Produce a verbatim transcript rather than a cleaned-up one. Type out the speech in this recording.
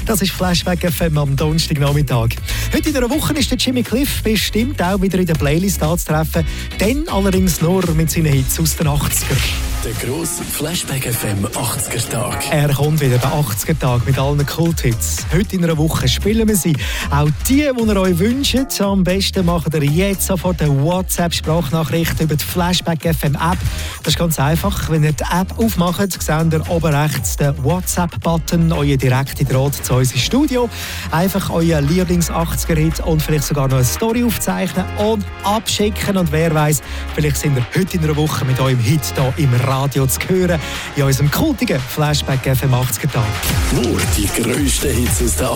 Das ist Flashback F M am Donnerstagnachmittag. Heute in der Woche ist der Jimmy Cliff bestimmt auch wieder in der Playlist anzutreffen. Dann allerdings nur mit seinen Hits aus den achtziger. Der grosse Flashback F M achtziger-Tag. Er kommt wieder, der achtziger-Tag mit allen Kult-Hits. Heute in einer Woche spielen wir sie. Auch die, die ihr euch wünscht. Am besten macht ihr jetzt sofort eine WhatsApp-Sprachnachricht über die Flashback F M App. Das ist ganz einfach. Wenn ihr die App aufmacht, seht ihr oben rechts den WhatsApp-Button, euer direkte Draht zu uns ins Studio. Einfach euer Lieblings-achtziger-Hit und vielleicht sogar noch eine Story aufzeichnen und abschicken. Und wer weiß, vielleicht sind wir heute in einer Woche mit eurem Hit hier im Radio zu hören, in unserem kultigen Flashback F M achtziger-Tag. Nur die grössten Hits aus der